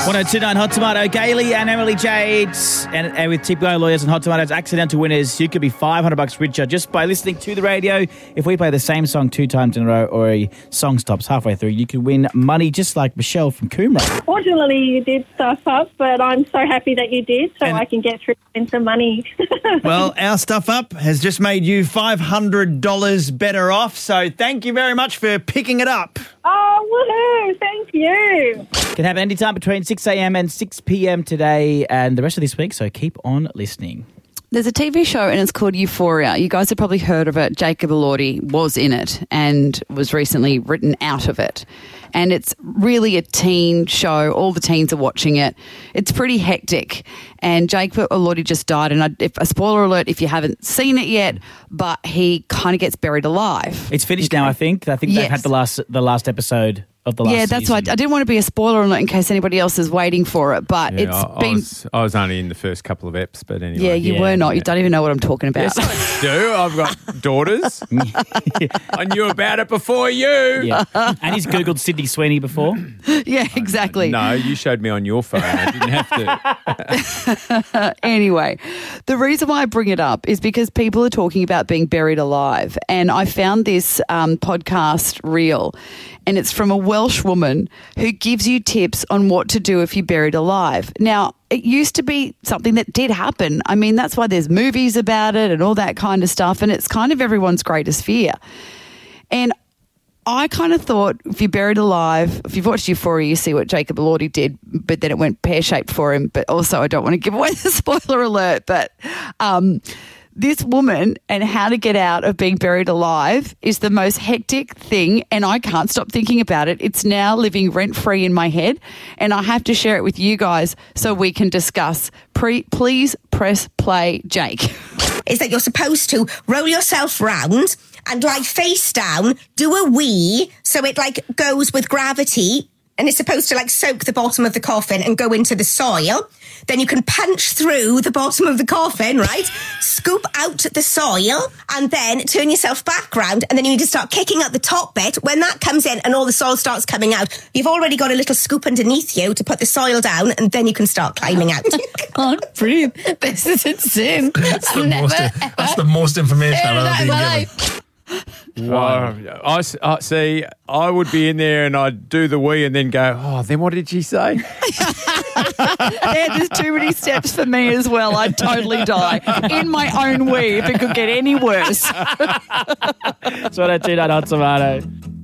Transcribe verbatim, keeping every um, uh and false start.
one oh two point nine Hot Tomato, Gailey and Emily Jade. And, and with Tip Go Lawyers and Hot Tomatoes accidental winners, you could be five hundred bucks richer just by listening to the radio. If we play the same song two times in a row or a song stops halfway through, you could win money just like Michelle from Coomera. Fortunately, you did stuff up, but I'm so happy that you did so And- I can get through and some money. Well, our stuff up has just made you five hundred dollars better off, so thank you very much for picking it up. Oh, woohoo! Thank you. Can have any time between six a.m. and six p.m. today and the rest of this week, so keep on listening. There's a T V show and it's called Euphoria. You guys have probably heard of it. Jacob Elordi was in it and was recently written out of it. And it's really a teen show. All the teens are watching it. It's pretty hectic. And Jacob Elordi just died. And I, if, a spoiler alert if you haven't seen it yet, but he kind of gets buried alive. It's finished now, I think. I think Yes. they've had the last the last episode of the last Yeah, that's season. why I didn't want to be a spoiler alert in case anybody else is waiting for it. But Yeah, it's I, I been... was, I was only in the first couple of eps, but anyway. yeah, you Yeah, were not. yeah. You don't even know what I'm talking about. Yes, I do. I've got daughters. I knew about it before you. Yeah. And he's Googled Sydney Sweeney before. Yeah, exactly. No, you showed me on your phone. I didn't have to. Anyway, the reason why I bring it up is because people are talking about being buried alive. And I found this um, podcast reel, and it's from a Welsh woman who gives you tips on what to do if you're buried alive. Now, it used to be something that did happen. I mean, that's why there's movies about it and all that kind of stuff. And it's kind of everyone's greatest fear. And I kind of thought if you're buried alive, if you've watched Euphoria, you see what Jacob Elordi did, but then it went pear-shaped for him. But also, I don't want to give away the spoiler alert, but um, this woman and how to get out of being buried alive is the most hectic thing, and I can't stop thinking about it. It's now living rent-free in my head, and I have to share it with you guys so we can discuss. Pre- please press play, Jake. Is that you're supposed to roll yourself round and lie face down, do a wee, so it like goes with gravity, and it's supposed to like soak the bottom of the coffin and go into the soil. Then you can punch through the bottom of the coffin, right? Scoop out the soil and then turn yourself back round, and then you need to start kicking at the top bit. When that comes in and all the soil starts coming out, you've already got a little scoop underneath you to put the soil down, and then you can start climbing out. Can't breathe. This is insane. That's the, most, that's the most information I've ever been given. Wow. I, s- I- see, I would be in there and I'd do the wee and then go, oh, then what did she say? Yeah, there's too many steps for me as well. I'd totally die in my own wee if it could get any worse. It's one oh two point nine Hot Tomato.